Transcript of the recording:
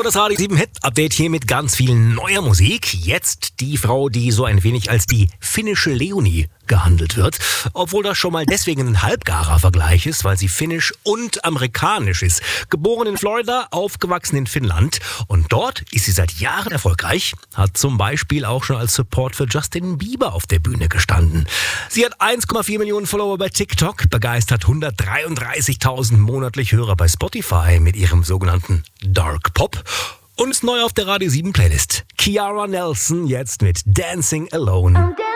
Das Radio 7 Hit Update hier mit ganz viel neuer Musik. Jetzt die Frau, die so ein wenig als die finnische Leonie gehandelt wird. Obwohl das schon mal deswegen ein halbgarer Vergleich ist, weil sie finnisch und amerikanisch ist. Geboren in Florida, aufgewachsen in Finnland. Und dort ist sie seit Jahren erfolgreich. Hat zum Beispiel auch schon als Support für Justin Bieber auf der Bühne gestanden. Sie hat 1,4 Millionen Follower bei TikTok, begeistert 133.000 monatlich Hörer bei Spotify mit ihrem sogenannten Dark Pop. Und ist neu auf der Radio 7 Playlist. Kiara Nelson jetzt mit Dancing Alone.